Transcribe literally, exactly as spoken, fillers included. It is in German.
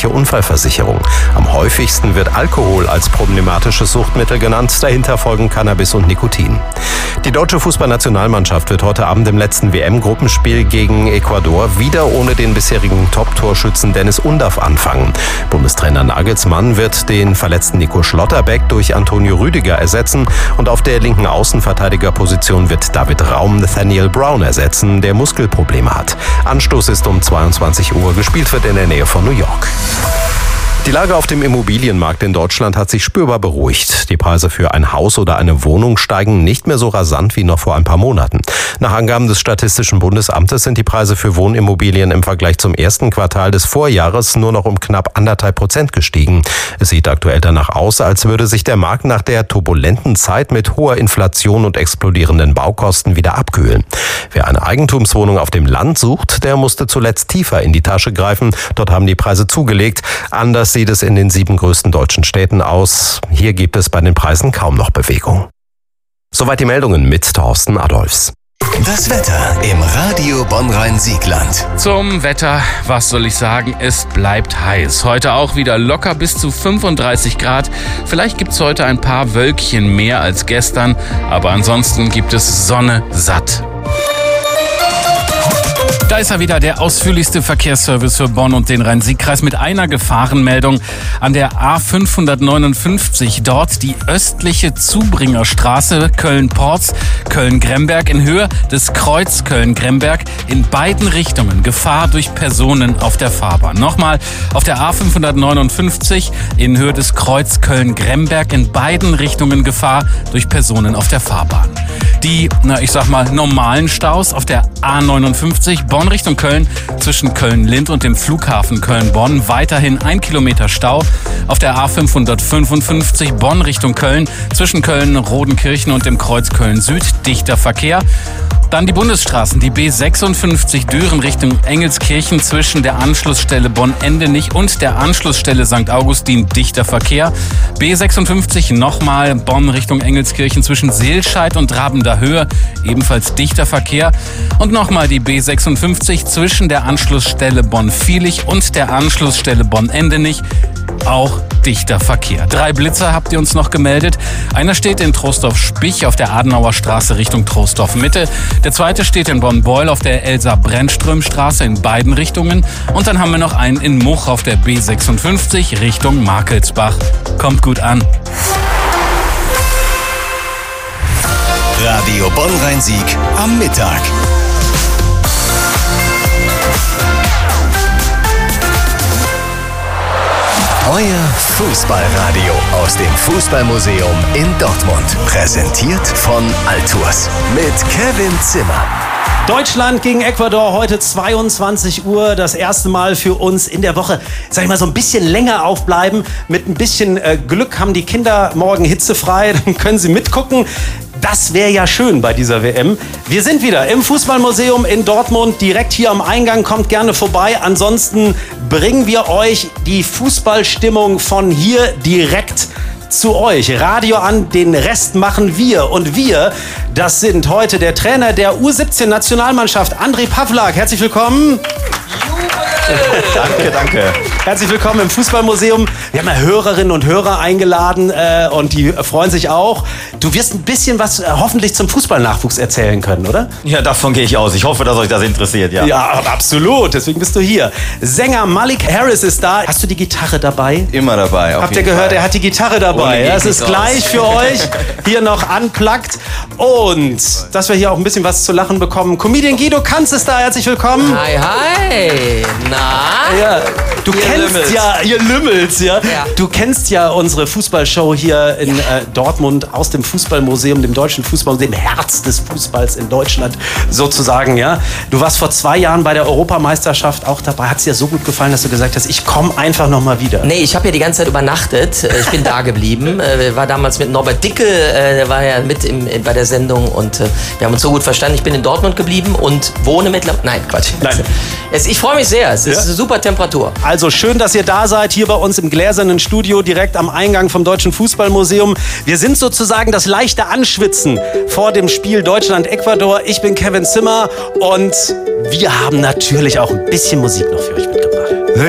betriebliche Unfallversicherung. Am häufigsten wird Alkohol als problematisches Suchtmittel genannt, dahinter folgen Cannabis und Nikotin. Die deutsche Fußballnationalmannschaft wird heute Abend im letzten W M-Gruppenspiel gegen Ecuador wieder ohne den bisherigen Top-Torschützen Dennis Undaff anfangen. Bundestrainer Nagelsmann wird den verletzten Nico Schlotterbeck durch Antonio Rüdiger ersetzen und auf der linken Außenverteidigerposition wird David Raum Nathaniel Brown ersetzen, der Muskelprobleme hat. Anstoß ist um zweiundzwanzig Uhr, gespielt wird in der Nähe von New York. Die Lage auf dem Immobilienmarkt in Deutschland hat sich spürbar beruhigt. Die Preise für ein Haus oder eine Wohnung steigen nicht mehr so rasant wie noch vor ein paar Monaten. Nach Angaben des Statistischen Bundesamtes sind die Preise für Wohnimmobilien im Vergleich zum ersten Quartal des Vorjahres nur noch um knapp anderthalb Prozent gestiegen. Es sieht aktuell danach aus, als würde sich der Markt nach der turbulenten Zeit mit hoher Inflation und explodierenden Baukosten wieder abkühlen. Wer eine Eigentumswohnung auf dem Land sucht, der musste zuletzt tiefer in die Tasche greifen. Dort haben die Preise zugelegt. Anders sieht es in den sieben größten deutschen Städten aus. Hier gibt es bei den Preisen kaum noch Bewegung. Soweit die Meldungen mit Thorsten Adolfs. Das Wetter im Radio Bonn-Rhein-Siegland. Zum Wetter, was soll ich sagen, es bleibt heiß. Heute auch wieder locker bis zu fünfunddreißig Grad. Vielleicht gibt es heute ein paar Wölkchen mehr als gestern, aber ansonsten gibt es Sonne satt. Da ist er wieder, der ausführlichste Verkehrsservice für Bonn und den Rhein-Sieg-Kreis mit einer Gefahrenmeldung an der A fünfhundertneunundfünfzig. Dort die östliche Zubringerstraße Köln-Porz, Köln-Gremberg in Höhe des Kreuz Köln-Gremberg in beiden Richtungen. Gefahr durch Personen auf der Fahrbahn. Nochmal auf der A fünfhundertneunundfünfzig in Höhe des Kreuz Köln-Gremberg in beiden Richtungen Gefahr durch Personen auf der Fahrbahn. Die, na ich sag mal, normalen Staus auf der A neunundfünfzig Bonn Richtung Köln zwischen Köln-Lind und dem Flughafen Köln-Bonn. Weiterhin ein Kilometer Stau. Auf der A fünfhundertfünfundfünfzig Bonn Richtung Köln zwischen Köln-Rodenkirchen und dem Kreuz Köln-Süd. Dichter Verkehr. Dann die Bundesstraßen, die B sechsundfünfzig Düren Richtung Engelskirchen zwischen der Anschlussstelle Bonn-Endenich und der Anschlussstelle Sankt Augustin, dichter Verkehr. B sechsundfünfzig nochmal Bonn Richtung Engelskirchen zwischen Seelscheid und Rabender Höhe, ebenfalls dichter Verkehr. Und nochmal die B sechsundfünfzig zwischen der Anschlussstelle Bonn-Viehlich und der Anschlussstelle Bonn-Endenich, auch dichter Verkehr. Drei Blitzer habt ihr uns noch gemeldet. Einer steht in Troisdorf-Spich auf der Adenauer Straße Richtung Troisdorf-Mitte. Der zweite steht in Bonn-Beul auf der Elsa-Brennström-Straße in beiden Richtungen. Und dann haben wir noch einen in Much auf der B sechsundfünfzig Richtung Markelsbach. Kommt gut an. Radio Bonn-Rhein-Sieg am Mittag. Euer Fußballradio aus dem Fußballmuseum in Dortmund. Präsentiert von Altours mit Kevin Zimmer. Deutschland gegen Ecuador, heute zweiundzwanzig Uhr, das erste Mal für uns in der Woche, sag ich mal, so ein bisschen länger aufbleiben. Mit ein bisschen äh, Glück haben die Kinder morgen hitzefrei, dann können sie mitgucken. Das wäre ja schön bei dieser W M. Wir sind wieder im Fußballmuseum in Dortmund, direkt hier am Eingang. Kommt gerne vorbei. Ansonsten bringen wir euch die Fußballstimmung von hier direkt zu euch. Radio an, den Rest machen wir. Und wir, das sind heute der Trainer der U siebzehn Nationalmannschaft, André Pawlak. Herzlich willkommen. Danke, danke. Herzlich willkommen im Fußballmuseum. Wir haben ja Hörerinnen und Hörer eingeladen äh, und die freuen sich auch. Du wirst ein bisschen was äh, hoffentlich zum Fußballnachwuchs erzählen können, oder? Ja, davon gehe ich aus. Ich hoffe, dass euch das interessiert, ja. Ja, absolut. Deswegen bist du hier. Sänger Malik Harris ist da. Hast du die Gitarre dabei? Immer dabei. Auf Habt ihr jeden gehört, Fall. er hat die Gitarre dabei. Das ist gleich für euch hier noch unplugged. Und dass wir hier auch ein bisschen was zu lachen bekommen. Comedian Guido Kanz ist da. Herzlich willkommen. Hi, hi. Na? Ja, du Ihr kennst Lümmels. ja, ihr Lümmels, ja. Ja. Du kennst ja unsere Fußballshow hier in äh, Dortmund aus dem Fußballmuseum, dem Deutschen Fußballmuseum, dem Herz des Fußballs in Deutschland sozusagen, ja. Du warst vor zwei Jahren bei der Europameisterschaft auch dabei. Hat es dir so gut gefallen, dass du gesagt hast, ich komme einfach noch mal wieder? Nee, ich habe ja die ganze Zeit übernachtet. Ich bin da geblieben. Ich war damals mit Norbert Dickel, der war ja mit im, bei der Sendung und wir haben uns so gut verstanden. Ich bin in Dortmund geblieben und wohne mittlerweile... Nein, Quatsch. Nein. Es, ich freue mich sehr. Es ist Ja? eine super Temperatur. Also schön, dass ihr da seid, hier bei uns im gläsernen Studio, direkt am Eingang vom Deutschen Fußballmuseum. Wir sind sozusagen das leichte Anschwitzen vor dem Spiel Deutschland-Ecuador. Ich bin Kevin Zimmer und wir haben natürlich auch ein bisschen Musik noch für euch mitgebracht.